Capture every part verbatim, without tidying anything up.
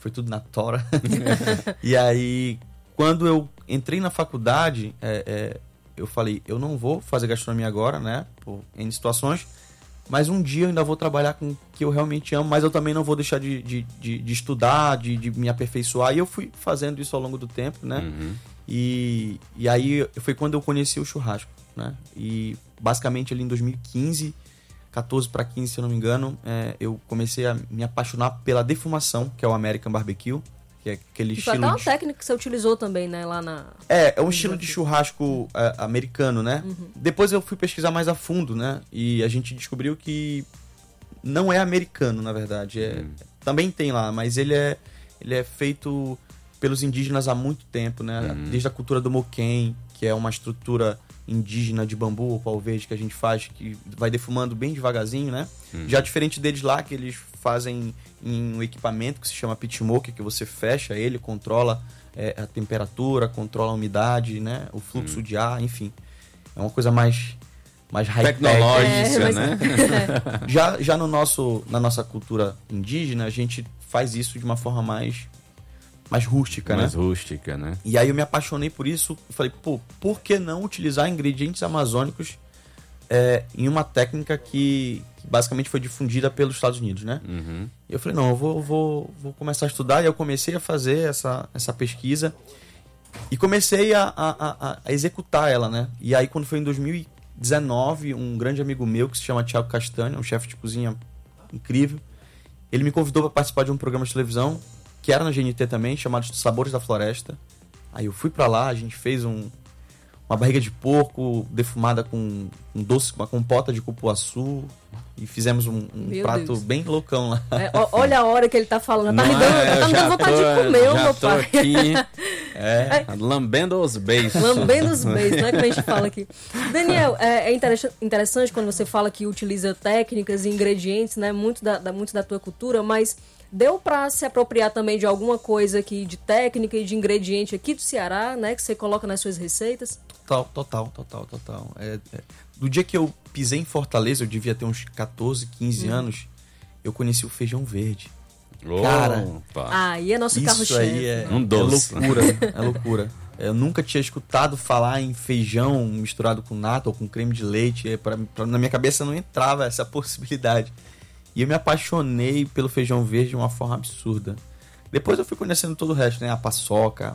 foi tudo na tora. E aí, quando eu entrei na faculdade, é, é, eu falei, eu não vou fazer gastronomia agora, né? Por N situações, mas um dia eu ainda vou trabalhar com o que eu realmente amo, mas eu também não vou deixar de, de, de, de estudar, de, de me aperfeiçoar. E eu fui fazendo isso ao longo do tempo, né? Uhum. E, e aí foi quando eu conheci o churrasco, né? E basicamente ali em dois mil e quinze, catorze para quinze, se eu não me engano, é, eu comecei a me apaixonar pela defumação, que é o American Barbecue, que é aquele Foi estilo até uma de... técnica que você utilizou também, né? Lá na... É, é um estilo de churrasco é, americano, né? Uhum. Depois eu fui pesquisar mais a fundo, né? E a gente descobriu que não é americano, na verdade. É, Uhum. Também tem lá, mas ele é, ele é feito pelos indígenas há muito tempo, né? Uhum. Desde a cultura do moquém, que é uma estrutura indígena de bambu ou pau verde que a gente faz, que vai defumando bem devagarzinho, né? Uhum. Já diferente deles lá, que eles fazem em um equipamento que se chama pit smoker, que você fecha ele, controla é, a temperatura, controla a umidade, né? O fluxo Uhum. de ar, enfim. É uma coisa mais, mais high-tech. Tecnológica, É, mas- né? Já, já no nosso, na nossa cultura indígena, a gente faz isso de uma forma mais, mais rústica, Mais né? rústica, né? E aí eu me apaixonei por isso. Eu falei, pô, por que não utilizar ingredientes amazônicos é, em uma técnica que, que basicamente foi difundida pelos Estados Unidos, né? Uhum. E eu falei, não, eu vou, vou, vou começar a estudar. E eu comecei a fazer essa, essa pesquisa e comecei a, a, a, a executar ela, né? E aí quando foi em dois mil e dezenove, um grande amigo meu que se chama Thiago Castanha, um chefe de cozinha incrível, ele me convidou para participar de um programa de televisão que era na G N T também, chamado Sabores da Floresta. Aí eu fui pra lá, a gente fez um, uma barriga de porco defumada com um doce, uma compota de cupuaçu, e fizemos um, um Meu prato Deus. bem loucão lá. É, ó, olha a hora que ele tá falando. Tá Não me dando, é, tá me já dando vontade tô- de comer, já meu tô pai. aqui, É, lambendo os beijos. Lambendo os beijos, né? Como a gente fala aqui. Daniel, é, é interessa- interessante quando você fala que utiliza técnicas e ingredientes, né? Muito da, da- muito da tua cultura, mas deu pra se apropriar também de alguma coisa aqui de técnica e de ingrediente aqui do Ceará, né? Que você coloca nas suas receitas? total, total, total, total. É, é. Do dia que eu pisei em Fortaleza, eu devia ter uns catorze, quinze Uhum. anos, eu conheci o feijão verde. Cara, Opa. Aí é nosso Isso carro-chefe. aí é, Um é doce. loucura, é loucura. Eu nunca tinha escutado falar em feijão misturado com nata ou com creme de leite. É, pra, pra- na minha cabeça não entrava essa possibilidade. E eu me apaixonei pelo feijão verde de uma forma absurda. Depois eu fui conhecendo todo o resto, né? A paçoca.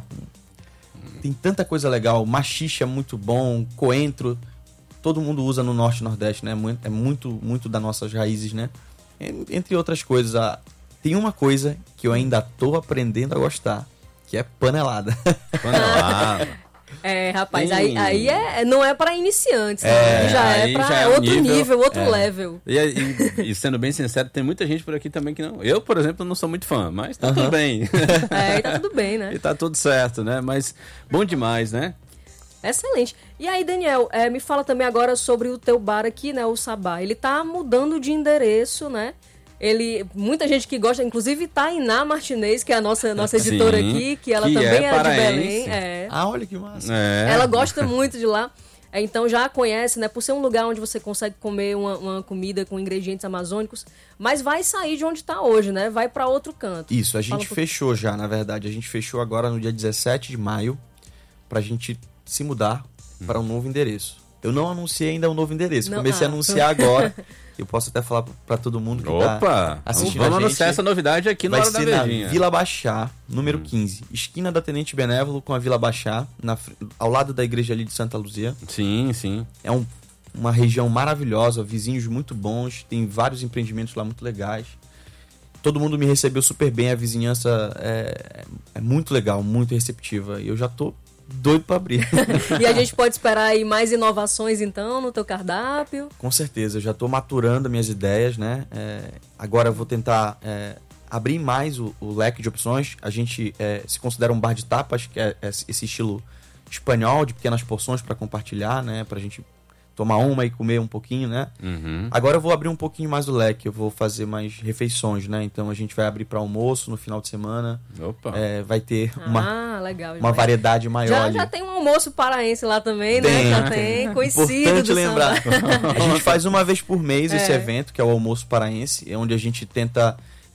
Tem tanta coisa legal. Maxixe é muito bom. Coentro. Todo mundo usa no Norte e Nordeste, né? Muito- É muito, muito das nossas raízes, né? En- Entre outras coisas. a- Tem uma coisa que eu ainda tô aprendendo a gostar. Que é panelada. Panelada. É, rapaz, Hum. aí, aí é, não é pra iniciantes, né? É, já é aí pra já é um outro nível, nível, outro é. level. E, e- e sendo bem sincero, tem muita gente por aqui também que não. Eu, por exemplo, não sou muito fã, mas tá Aham. tudo bem. É, e tá tudo bem, né? E tá tudo certo, né? Mas bom demais, né? Excelente. E aí, Daniel, é, me fala também agora sobre o teu bar aqui, né, o Sabá. Ele tá mudando de endereço, né? Ele, muita gente que gosta, inclusive Tainá Martinez, que é a nossa, nossa Sim, editora aqui, que ela que também é é, de paraense. Belém. É. Ah, olha que massa. É. Ela gosta muito de lá. É, então já conhece, né? Por ser um lugar onde você consegue comer uma, uma comida com ingredientes amazônicos, mas vai sair de onde tá hoje, né? Vai pra outro canto. Isso, a Fala gente um pouquinho. fechou já, na verdade. A gente fechou agora no dia dezessete de maio pra gente se mudar para um novo endereço. Eu não anunciei ainda o novo endereço. Não, Comecei ah. a anunciar agora. Eu posso até falar pra todo mundo que tá Opa! assistindo Vamos a gente. anunciar essa novidade aqui na Vai hora da ser na Verdinha. Vila Baixá, número quinze. Esquina da Tenente Benévolo com a Vila Baixá, na fr- ao lado da igreja ali de Santa Luzia. Sim, sim. É um- uma região maravilhosa, vizinhos muito bons, tem vários empreendimentos lá muito legais. Todo mundo me recebeu super bem, a vizinhança é, é muito legal, muito receptiva. E eu já tô doido pra abrir. E a gente pode esperar aí mais inovações, então, no teu cardápio. Com certeza, eu já tô maturando minhas ideias, né? É, agora eu vou tentar é, abrir mais o, o leque de opções. A gente é, se considera um bar de tapas, que é esse estilo espanhol, de pequenas porções para compartilhar, né? Pra gente tomar uma e comer um pouquinho, né? Uhum. Agora eu vou abrir um pouquinho mais o leque, eu vou fazer mais refeições, né? Então a gente vai abrir para almoço no final de semana. Opa. É, vai ter uma, Ah, legal. uma demais. variedade maior Já, ali. já tem um almoço paraense lá também, Tem. né? Já tem, conhecido Importante do lembrar. samba. A gente faz uma vez por mês esse É. evento, que é o Almoço Paraense, é onde a gente tenta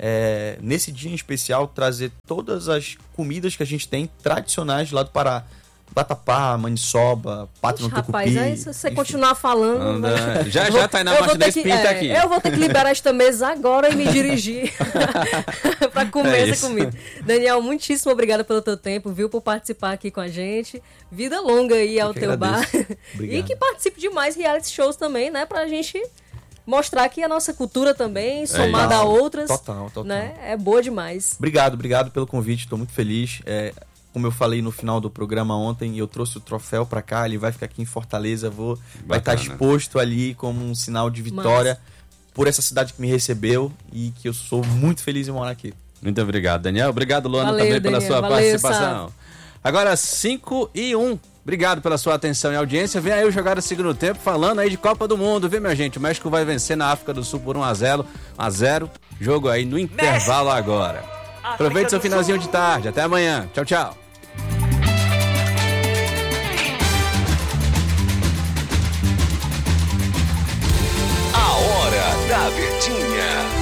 é, nesse dia em especial, trazer todas as comidas que a gente tem tradicionais lá do Pará. Vatapá, maniçoba, pato no tucupi. Rapaz, aí se você continuar falando... Anda. Já, já, Tainá Martinez pinta é, aqui. Eu vou ter que liberar esta mesa agora e me dirigir para comer É essa comida. Daniel, muitíssimo obrigada pelo teu tempo, viu, por participar aqui com a gente. Vida longa aí ao teu bar. E que participe de mais reality shows também, né, pra gente mostrar aqui a nossa cultura também, somada é a outras. Total, total. Né? É boa demais. Obrigado, obrigado pelo convite, estou muito feliz. É, como eu falei no final do programa ontem, eu trouxe o troféu para cá, ele vai ficar aqui em Fortaleza, vou, vai estar exposto ali como um sinal de vitória Mas... por essa cidade que me recebeu e que eu sou muito feliz em morar aqui. Muito obrigado, Daniel. Obrigado, Luana, Valeu, também Daniel. pela sua Valeu, participação. Sabe. Agora, cinco e um. Obrigado pela sua atenção e audiência. Vem aí o Jogar o Segundo Tempo, falando aí de Copa do Mundo, viu, minha gente? O México vai vencer na África do Sul por um a zero. um a zero. Jogo aí no intervalo agora. Aproveite seu finalzinho de tarde. Até amanhã. Tchau, tchau. A Hora da Verdinha.